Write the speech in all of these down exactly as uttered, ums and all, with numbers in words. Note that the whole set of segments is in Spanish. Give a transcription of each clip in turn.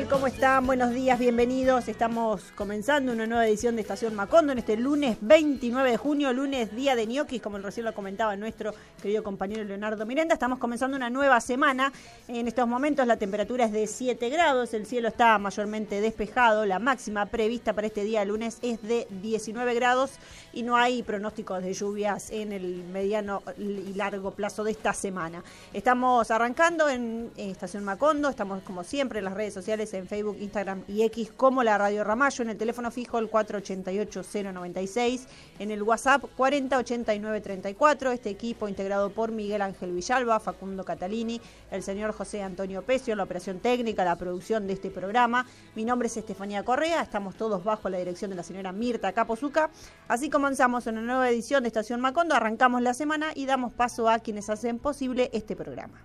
¿Cómo están? Buenos días, bienvenidos. Estamos comenzando una nueva edición de Estación Macondo en este lunes veintinueve de junio, lunes día de ñoquis, como recién lo comentaba nuestro querido compañero Leonardo Miranda. Estamos comenzando una nueva semana. En estos momentos la temperatura es de siete grados, el cielo está mayormente despejado, la máxima prevista para este día lunes es de diecinueve grados y no hay pronósticos de lluvias en el mediano y largo plazo de esta semana. Estamos arrancando en Estación Macondo, estamos como siempre en las redes sociales, en Facebook, Instagram y X como la Radio Ramallo, en el teléfono fijo el cuatro ochenta y ocho cero noventa y seis, en el WhatsApp cuarenta ochenta y nueve treinta y cuatro. Este equipo integrado por Miguel Ángel Villalba, Facundo Catalini, el señor José Antonio Pecio, la operación técnica, la producción de este programa. Mi nombre es Estefanía Correa, estamos todos bajo la dirección de la señora Mirta Capozuca. Así comenzamos una nueva edición de Estación Macondo, arrancamos la semana y damos paso a quienes hacen posible este programa.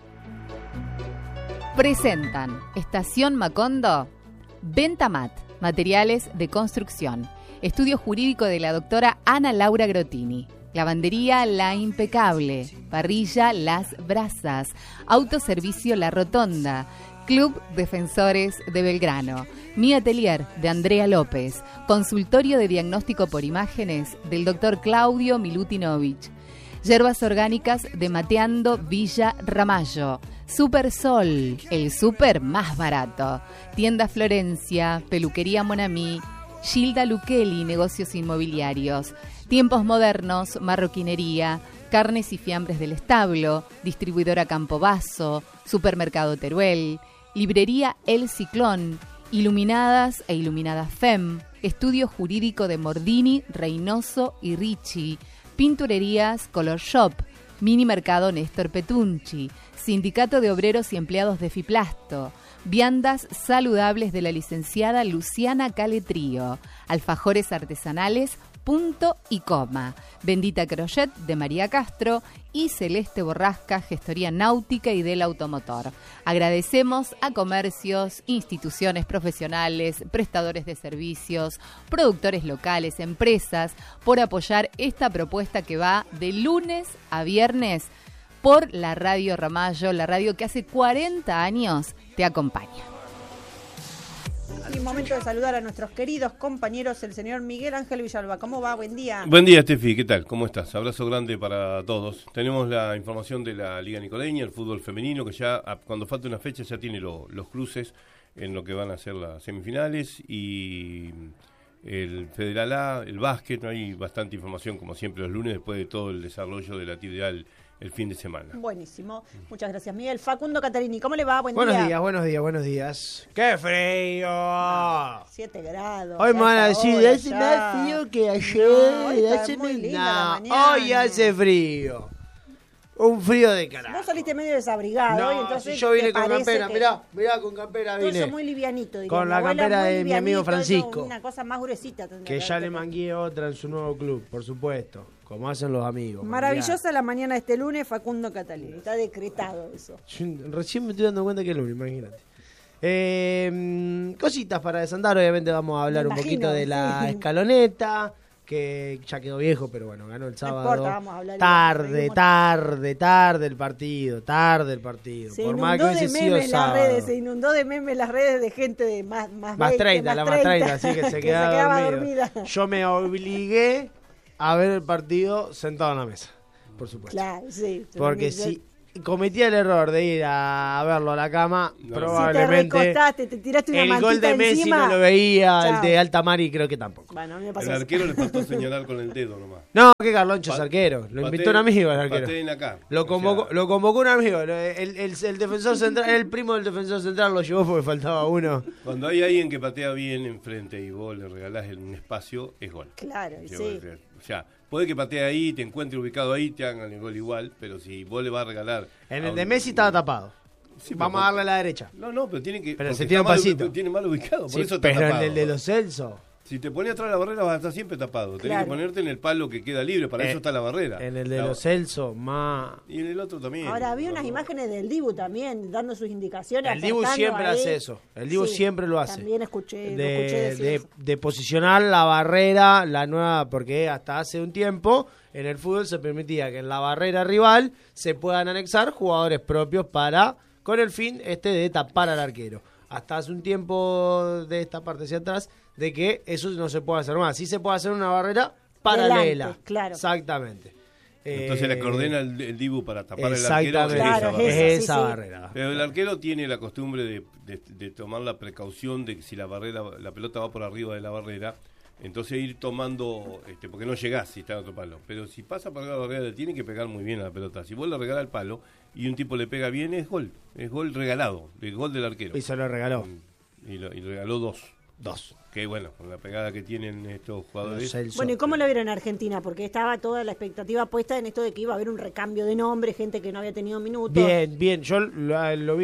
Presentan Estación Macondo, Ventamat, materiales de construcción, estudio jurídico de la doctora Ana Laura Grotini, lavandería La Impecable, parrilla Las Brasas, autoservicio La Rotonda, Club Defensores de Belgrano, Mi Atelier de Andrea López, consultorio de diagnóstico por imágenes del doctor Claudio Milutinovich, hierbas orgánicas de Mateando Villa Ramallo, Super Sol, el súper más barato, Tienda Florencia, Peluquería Monamí, Gilda Luqueli, negocios inmobiliarios, Tiempos Modernos, marroquinería, carnes y fiambres del establo, distribuidora Campobasso, Supermercado Teruel, librería El Ciclón, Iluminadas e Iluminadas F E M, estudio jurídico de Mordini, Reynoso y Ricci, pinturerías Color Shop, Mini Mercado Néstor Petunchi, Sindicato de Obreros y Empleados de Fiplasto, viandas saludables de la licenciada Luciana Caletrío, alfajores artesanales Punto y Coma, Bendita Crochet de María Castro y Celeste Borrasca, gestoría náutica y del automotor. Agradecemos a comercios, instituciones profesionales, prestadores de servicios, productores locales, empresas, por apoyar esta propuesta que va de lunes a viernes por la Radio Ramallo, la radio que hace cuarenta años te acompaña. Y momento de saludar a nuestros queridos compañeros, el señor Miguel Ángel Villalba. ¿Cómo va? Buen día. Buen día, Estefi. ¿Qué tal? ¿Cómo estás? Abrazo grande para todos. Tenemos la información de la Liga Nicoleña, el fútbol femenino, que ya cuando falta una fecha ya tiene lo, los cruces en lo que van a ser las semifinales, y el Federal A, el básquet. No hay bastante información como siempre los lunes después de todo el desarrollo de la actividad el, el fin de semana. Buenísimo. Muchas gracias, Miguel. Facundo Catalini, ¿cómo le va? Buen buenos día. días, buenos días, buenos días. ¡Qué frío! Ah, siete grados. Hoy me van a decir, hace ya. más frío que ayer. No, hoy está hace muy me... linda no, la mañana. Hoy hace frío. Un frío de carajo. Vos saliste medio desabrigado no, hoy, entonces si yo vine ¿te con parece campera, que... mirá, mirá con campera vine. Todo muy livianito, diría. Con Mi la abuela campera muy de mi amigo livianito, Francisco. Una cosa más gruesita. Que ya le mangué otra en su nuevo club, por supuesto. Como hacen los amigos. Maravillosa manguear. la mañana de este lunes, Facundo Catalini. Está decretado eso. Yo recién me estoy dando cuenta que es lunes, imagínate. Eh, cositas para desandar, obviamente vamos a hablar Me un imagino, poquito de la sí. escaloneta, que ya quedó viejo, pero bueno, ganó el sábado. No importa, vamos a hablar tarde, igual, tarde, tarde el partido, tarde el partido. Se Por inundó más que de hubiese sido memes las sábado. redes, se inundó de memes las redes de gente de más más, Más veinte, treinta, la más treinta, así que se que quedaba, se quedaba dormido. dormida. Yo me obligué a ver el partido sentado en la mesa, por supuesto. Claro, sí. Porque Yo- si cometía el error de ir a verlo a la cama, No. probablemente Si te recostaste, te tiraste una el mantita gol de Messi encima. no lo veía, Chao. el de Altamari creo que tampoco. Bueno, a mí me El pasó eso. arquero le faltó señalar con el dedo nomás. No, que Carloncho es Pa- arquero, lo invitó pateen- un amigo el arquero. pateen acá. Lo O convocó, sea, lo convocó un amigo, el, el, el, el defensor central, el primo del defensor central lo llevó porque faltaba uno. Cuando hay alguien que patea bien enfrente y vos le regalás un espacio, es gol. Claro, O sea, sí. O sea, puede que patee ahí, te encuentre ubicado ahí, te hagan el gol igual, pero si vos le vas a regalar... En a el un- de Messi estaba tapado. Sí, Vamos pero- a darle a la derecha. No, no, pero tiene que... Pero porque se tira está un mal pasito. ubi- Tiene mal ubicado, por Sí, eso está pero tapado. en el de los Celso, Si te pones atrás de la barrera vas a estar siempre tapado. Tenés Claro. que ponerte en el palo que queda libre, para Eh, eso está la barrera. en el de La- los Celso, más... Y en el otro también. Ahora vi No, unas no. imágenes del Dibu también, dando sus indicaciones. El Dibu acertando siempre ahí. hace eso. El Dibu Sí, siempre lo hace. También escuché, lo de, escuché decir de, eso. de posicionar la barrera, la nueva, porque hasta hace un tiempo en el fútbol se permitía que en la barrera rival se puedan anexar jugadores propios para, con el fin este de tapar al arquero. hasta hace un tiempo de esta parte hacia atrás, de que eso no se puede hacer más. Sí se puede hacer una barrera paralela. Delante, claro. Exactamente. Entonces eh, le coordena el, el Dibu para tapar el arquero. Exactamente, Es Claro, esa es barrera. es sí, esa sí. barrera. Pero el arquero tiene la costumbre de, de, de tomar la precaución de que si la barrera, la pelota va por arriba de la barrera, entonces ir tomando, este, porque no llegás si está en otro palo. Pero si pasa por la barrera, le tiene que pegar muy bien a la pelota. Si vos le regalás el palo y un tipo le pega bien, es gol. Es gol regalado, el gol del arquero. Y se lo regaló. Y, lo, y regaló dos. Dos. Que bueno, con la pegada que tienen estos jugadores. Celso. Bueno, ¿y cómo lo vieron en Argentina? Porque estaba toda la expectativa puesta en esto de que iba a haber un recambio de nombre, gente que no había tenido minutos. Bien, bien. Yo lo, lo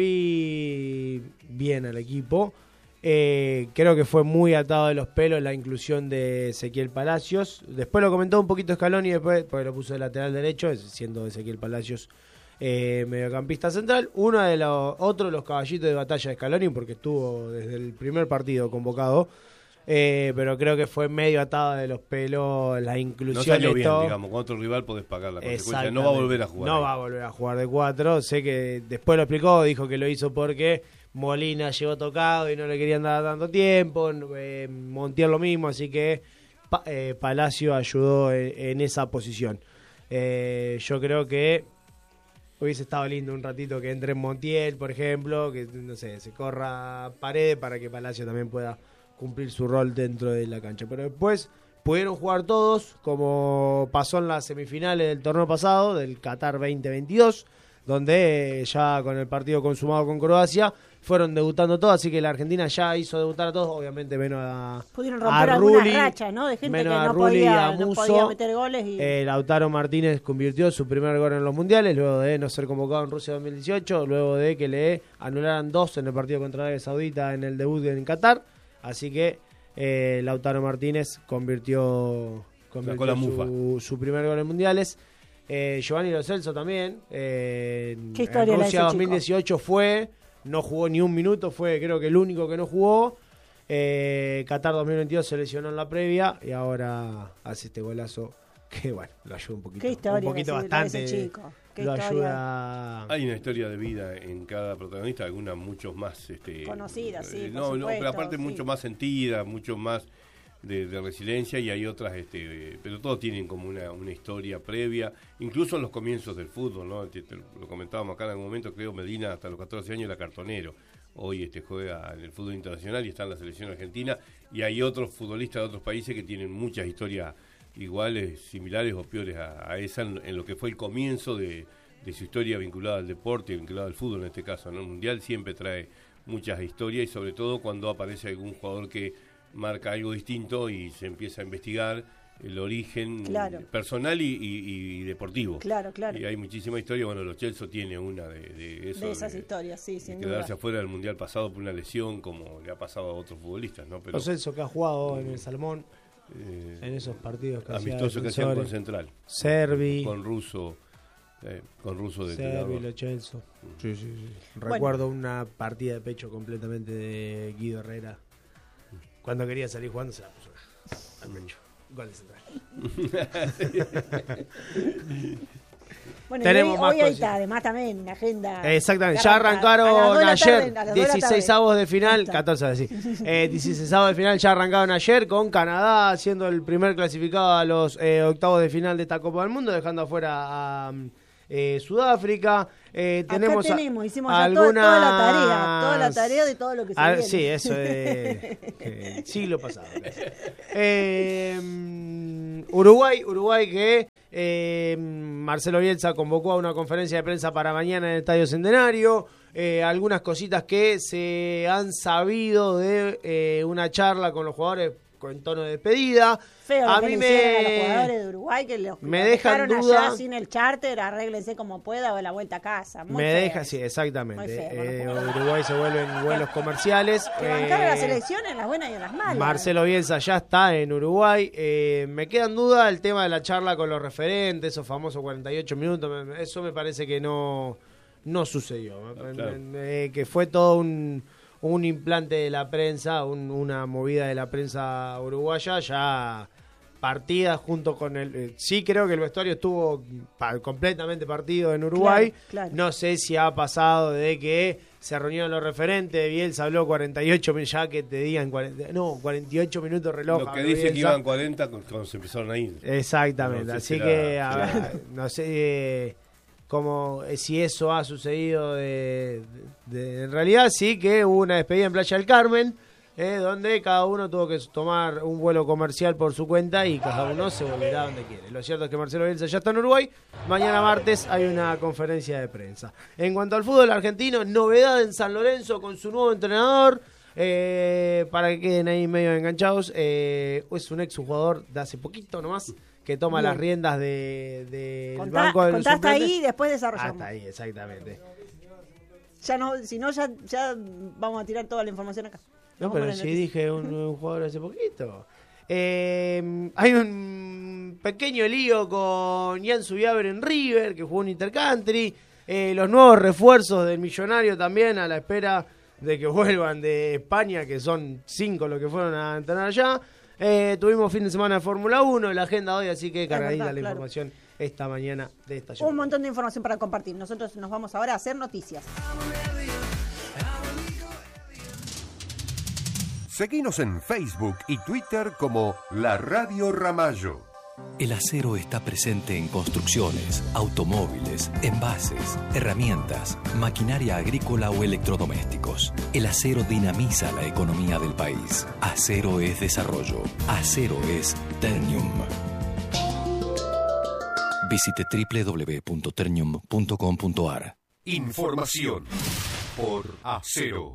vi bien al equipo. Eh, creo que fue muy atado de los pelos la inclusión de Ezequiel Palacios. Después lo comentó un poquito Scaloni, después porque lo puso de lateral derecho, siendo Ezequiel Palacios eh, mediocampista central. Uno de los otros de los caballitos de batalla de Scaloni, porque estuvo desde el primer partido convocado. Eh, pero creo que fue medio atada de los pelos la inclusión. No salió de bien, todo. digamos, con otro rival podés pagar la consecuencia. Exactamente. No va a volver a jugar. No ahí. va a volver a jugar de cuatro. Sé que después lo explicó, dijo que lo hizo porque Molina llegó tocado y no le querían dar tanto tiempo. Eh, Montiel lo mismo, así que pa, eh, Palacio ayudó en, en esa posición. Eh, yo creo que hubiese estado lindo un ratito que entre Montiel, por ejemplo, que no sé, se corra Paredes para que Palacio también pueda cumplir su rol dentro de la cancha. Pero después pudieron jugar todos, como pasó en las semifinales del torneo pasado, del Qatar veinte veintidós, donde ya con el partido consumado con Croacia, fueron debutando todos, así que la Argentina ya hizo debutar a todos, obviamente menos a Pudieron a romper algunas Rulli, rachas, ¿no? De gente que menos a no Rulli y podía, a no Musso. podía meter goles. Y... Eh, Lautaro Martínez convirtió su primer gol en los mundiales, luego de no ser convocado en Rusia dos mil dieciocho, luego de que le anularan dos en el partido contra Arabia Saudita en el debut en Qatar. Así que eh, Lautaro Martínez convirtió, convirtió la su, su primer gol en mundiales. Eh, Giovanni Lo Celso también. Eh, ¿Qué historia en la de Rusia ese dos mil dieciocho fue, no jugó ni un minuto, fue creo que el único que no jugó. Eh, Qatar dos mil veintidós se lesionó en la previa y ahora hace este golazo que bueno, lo ayuda un poquito. Qué historia un poquito la de bastante. ese chico. Qué Lo historia. ayuda. Hay una historia de vida en cada protagonista, algunas muchos más este, Conocidas, sí, eh, por no, no, supuesto, pero aparte sí. mucho más sentida, mucho más de, de resiliencia, y hay otras, este, eh, pero todos tienen como una, una historia previa, incluso en los comienzos del fútbol, ¿no? Te- te lo comentábamos acá en algún momento, creo Medina hasta los catorce años era cartonero. Hoy este juega en el fútbol internacional y está en la selección argentina, y hay otros futbolistas de otros países que tienen muchas historias iguales, similares o peores a, a esa en, en lo que fue el comienzo de, de su historia vinculada al deporte, vinculada al fútbol en este caso, ¿no? El Mundial siempre trae muchas historias, y sobre todo cuando aparece algún jugador que marca algo distinto y se empieza a investigar el origen Claro. personal y, y- y deportivo. Claro, claro. Y hay muchísima historia. Bueno, Lo Celso tiene una de, de eso. De esas historias, sí, de sin quedarse duda. afuera del Mundial pasado por una lesión, como le ha pasado a otros futbolistas, ¿no? Pero Lo Celso que ha jugado en el Salmón, eh, en esos partidos que hacía amistoso que hacían con Defensores. Central. Servi. Con Russo. eh, con Russo de Servi, entrenador. Lo Celso. Sí, sí, sí. Bueno. Recuerdo una partida de pecho completamente de Guido Herrera. Cuando quería salir jugando se la puso al pecho. Gol de Central. Bueno, Tenemos y hoy, más hoy ahí cosas. está, además también en agenda. Exactamente, que ya arranca a las arrancaron dos de la ayer, tarde, a las dos de la dieciséis tarde. avos de final, Ahí está. catorce a decir, eh, dieciséis avos de final ya arrancaron ayer con Canadá siendo el primer clasificado a los eh, octavos de final de esta Copa del Mundo, dejando afuera a eh, Sudáfrica. Eh, Acá tenemos a- tenemos, hicimos ya toda, algunas... toda la tarea, toda la tarea de todo lo que se Ah, viene. sí, eso es que el siglo pasado. Eh, mm, Uruguay, Uruguay que eh, Marcelo Bielsa convocó a una conferencia de prensa para mañana en el Estadio Centenario. Eh, algunas cositas que se han sabido de eh, una charla con los jugadores con tono de despedida. Feo lo a que mí le hicieron a los me, jugadores de Uruguay, que los, me los dejan dejaron duda- allá sin el charter, arréglense como pueda o de la vuelta a casa. Muy me feo deja, eso. sí, exactamente. Muy feo, Eh, no puedo. Uruguay se vuelve en vuelos comerciales. Que bancaron la Eh, selección en las buenas y en las malas. Marcelo Bielsa ya está en Uruguay. Eh, me queda en duda el tema de la charla con los referentes, esos famosos cuarenta y ocho minutos. Me- Eso me parece que no, no sucedió. Me- Claro. me- eh, que fue todo un, un implante de la prensa, un- una movida de la prensa uruguaya. Ya partida junto con el... Eh, sí creo que el vestuario estuvo pa, completamente partido en Uruguay. Claro, claro. No sé si ha pasado de que se reunieron los referentes, Bielsa habló cuarenta y ocho minutos, ya que te digan cuarenta, no, cuarenta y ocho minutos reloj. Lo que dice Bielsa, que iban cuarenta cuando se empezaron a ir. Exactamente, no sé así si que era, a ver, no sé eh, cómo, eh, si eso ha sucedido de, de, de... En realidad sí que hubo una despedida en Playa del Carmen, Eh, donde cada uno tuvo que tomar un vuelo comercial por su cuenta y cada uno se volverá donde quiere. Lo cierto es que Marcelo Bielsa ya está en Uruguay. Mañana martes hay una conferencia de prensa. En cuanto al fútbol argentino, novedad en San Lorenzo con su nuevo entrenador. Eh, para que queden ahí medio enganchados, eh, es un ex jugador de hace poquito nomás que toma Bien. las riendas del de, de Contá, banco del contá hasta suplente. ahí y después desarrollamos. Hasta ahí, exactamente. Ya no, si no, ya, ya vamos a tirar toda la información acá. No, Vamos pero con la sí noticia. dije un, un jugador hace poquito. Eh, hay un pequeño lío con Jan Subiaber en River, que jugó un Intercountry. Eh, los nuevos refuerzos del Millonario también, a la espera de que vuelvan de España, que son cinco los que fueron a entrenar allá. Eh, tuvimos fin de semana de Fórmula uno, la agenda hoy, así que cargadita verdad, la claro. información esta mañana de esta Un montón de información para compartir. Nosotros nos vamos ahora a hacer noticias. Seguinos en Facebook y Twitter como La Radio Ramallo. El acero está presente en construcciones, automóviles, envases, herramientas, maquinaria agrícola o electrodomésticos. El acero dinamiza la economía del país. Acero es desarrollo. Acero es Ternium. Visite doble u doble u doble u punto ternium punto com punto a r. Información por Acero.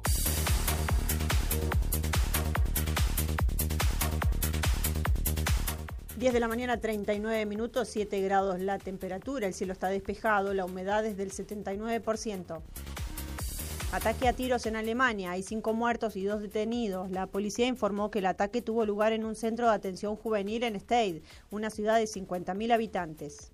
diez de la mañana, treinta y nueve minutos, siete grados la temperatura, el cielo está despejado, la humedad es del setenta y nueve por ciento. Ataque a tiros en Alemania, hay cinco muertos y dos detenidos. La policía informó que el ataque tuvo lugar en un centro de atención juvenil en Stade, una ciudad de cincuenta mil habitantes.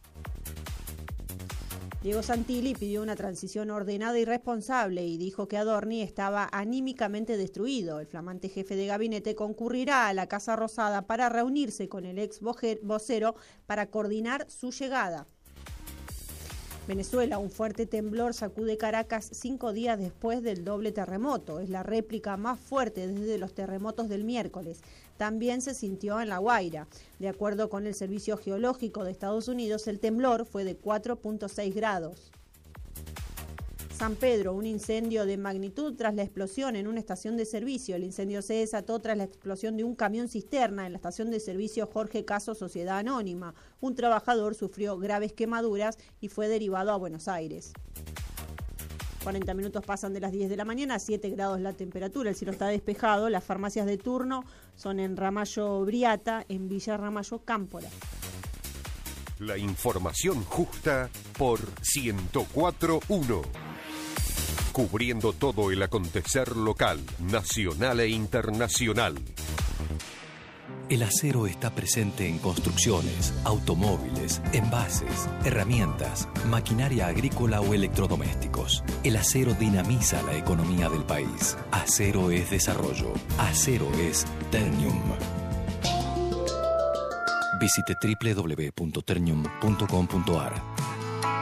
Diego Santilli pidió una transición ordenada y responsable y dijo que Adorni estaba anímicamente destruido. El flamante jefe de gabinete concurrirá a la Casa Rosada para reunirse con el ex vocero para coordinar su llegada. Venezuela, un fuerte temblor sacude Caracas cinco días después del doble terremoto. Es la réplica más fuerte desde los terremotos del miércoles. También se sintió en La Guaira. De acuerdo con el Servicio Geológico de Estados Unidos, el temblor fue de cuatro punto seis grados. San Pedro, un incendio de magnitud tras la explosión en una estación de servicio. El incendio se desató tras la explosión de un camión cisterna en la estación de servicio Jorge Caso Sociedad Anónima. Un trabajador sufrió graves quemaduras y fue derivado a Buenos Aires. cuarenta minutos pasan de las diez de la mañana, siete grados la temperatura, el cielo está despejado. Las farmacias de turno son en Ramallo Briata, en Villa Ramallo Cámpora. La información justa por ciento cuatro punto uno. Cubriendo todo el acontecer local, nacional e internacional. El acero está presente en construcciones, automóviles, envases, herramientas, maquinaria agrícola o electrodomésticos. El acero dinamiza la economía del país. Acero es desarrollo. Acero es Ternium. Visite doble u doble u doble u punto ternium punto com punto a r.